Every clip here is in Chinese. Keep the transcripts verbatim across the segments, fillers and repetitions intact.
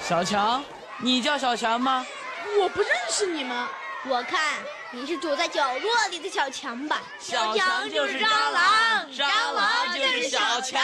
小强，你叫小强吗？ 我不认识你们。 我看你是躲在角落里的小强吧。 小强就是蟑螂，蟑螂就是小强。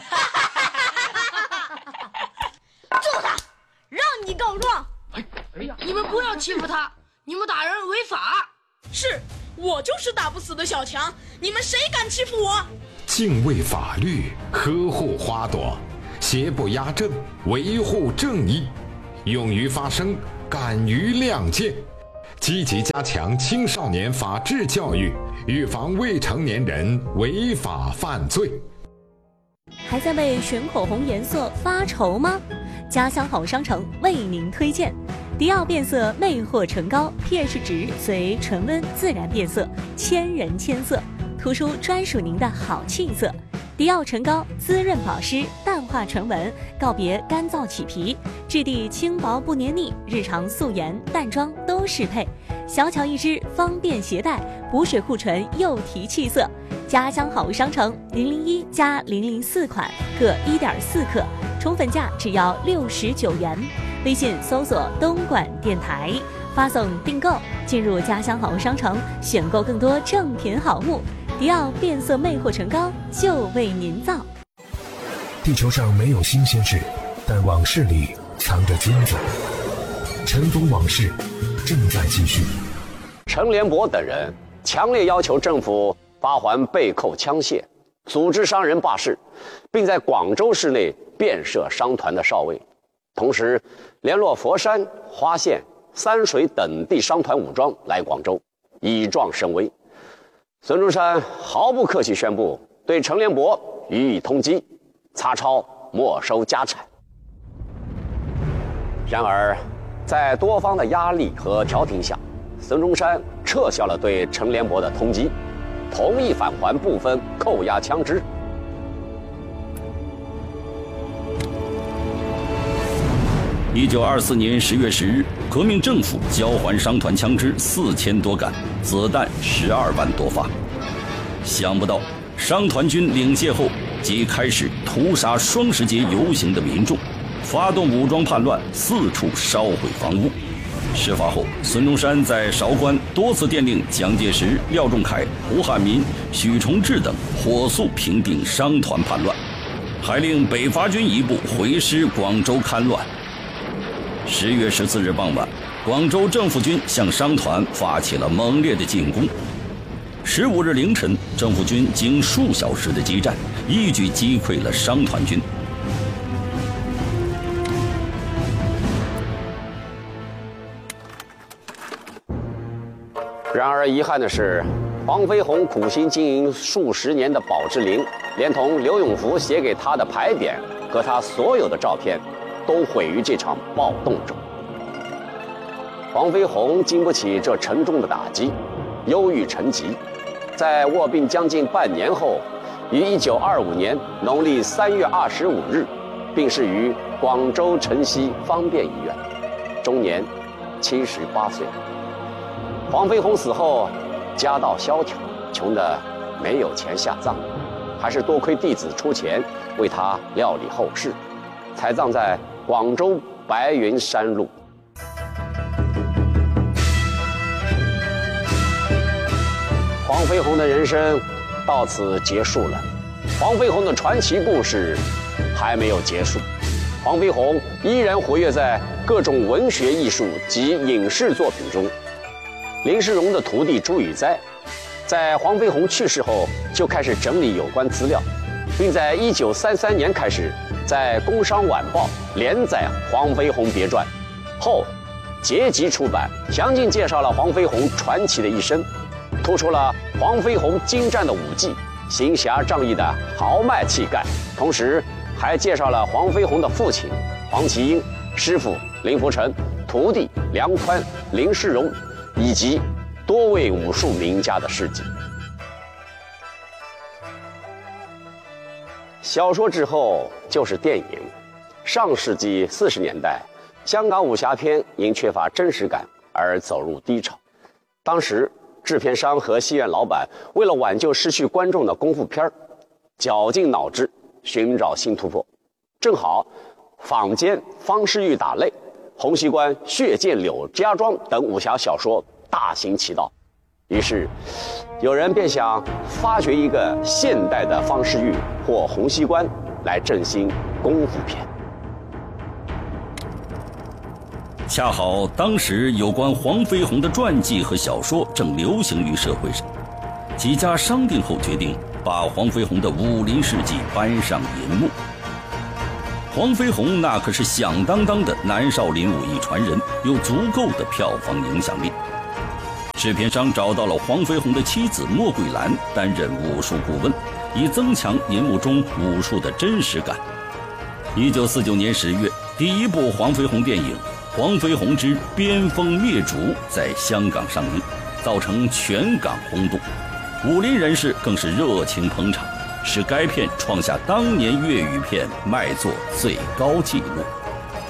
揍他，让你告状。 哎呀，你们不要欺负他，你们打人违法。是，我就是打不死的小强，你们谁敢欺负我？ 敬畏法律，呵护花朵，邪不压正，维护正义，勇于发声，敢于亮剑，积极加强青少年法治教育，预防未成年人违法犯罪。 还在为选口红颜色发愁吗？家乡好商城为您推荐迪奥变色魅惑唇膏 ，pH 值随唇温自然变色，千人千色，涂出专属您的好气色。迪奥唇膏滋润保湿，淡化唇纹，告别干燥起皮，质地轻薄不黏腻，日常素颜淡妆都适配。小巧一支，方便携带，补水护唇又提气色。家乡好商城零零一加零零四款各一点四克，宠粉价只要六十九元。微信搜索东莞电台，发送订购，进入家乡好商城，选购更多正品好物。迪奥变色魅惑唇膏就为您造。 地球上没有新鲜事，但往事里藏着金子。尘封往事正在继续。 陈连博等人强烈要求政府发还被扣枪械，组织商人罢市，并在广州市内遍设商团的哨位，同时联络佛山、花县、三水等地商团武装来广州，以壮声威。孙中山毫不客气宣布对陈连博予以通缉，查抄没收家产。然而在多方的压力和调停下，孙中山撤销了对陈连博的通缉，同意返还部分扣押枪支。 一九二四年十月十日，革命政府交还商团枪支四千多杆，子弹十二万多发。想不到，商团军领谢后，即开始屠杀双十节游行的民众，发动武装叛乱，四处烧毁房屋。事发后，孙中山在韶关多次电令蒋介石、廖仲恺、胡汉民、许崇智等火速平定商团叛乱，还令北伐军一部回师广州看乱。十月十四日傍晚，广州政府军向商团发起了猛烈的进攻。十五日凌晨，政府军经数小时的激战，一举击溃了商团军。 然而遗憾的是，黄飞鸿苦心经营数十年的宝芝林，连同刘永福写给他的牌匾和他所有的照片，都毁于这场暴动中。黄飞鸿经不起这沉重的打击，忧郁成疾，在卧病将近半年后，于一九二五年农历三月二十五日，病逝于广州城西方便医院，终年七十八岁。黄飞鸿死后，家道萧条，穷得没有钱下葬，还是多亏弟子出钱为他料理后事，才葬在广州白云山路。黄飞鸿的人生到此结束了，黄飞鸿的传奇故事还没有结束。黄飞鸿依然活跃在各种文学艺术及影视作品中。林世荣的徒弟朱宇哉，在黄飞鸿去世后就开始整理有关资料，并在一九三三年开始在《工商晚报》连载《黄飞鸿别传》，后结集出版，详尽介绍了黄飞鸿传奇的一生，突出了黄飞鸿精湛的武技、行侠仗义的豪迈气概，同时还介绍了黄飞鸿的父亲黄麒英、师傅林福成、徒弟梁宽、林世荣以及多位武术名家的事迹。小说之后就是电影。上世纪四十年代，香港武侠片因缺乏真实感而走入低潮。当时制片商和戏院老板为了挽救失去观众的功夫片，绞尽脑汁寻找新突破。正好坊间方世玉打擂、洪熙官血溅柳家庄等武侠小说大行其道，于是有人便想发掘一个现代的方世玉或洪熙官来振兴功夫片。 恰好当时有关黄飞鸿的传记和小说正流行于社会上，几家商定后决定把黄飞鸿的武林事迹搬上银幕。黄飞鸿那可是响当当的南少林武艺传人，有足够的票房影响力。制片商找到了黄飞鸿的妻子莫桂兰担任武术顾问，以增强银幕中武术的真实感。一九四九年十月，第一部黄飞鸿电影《黄飞鸿之边锋灭主》在香港上映，造成全港轰动，武林人士更是热情捧场，使该片创下当年粤语片卖座最高纪录。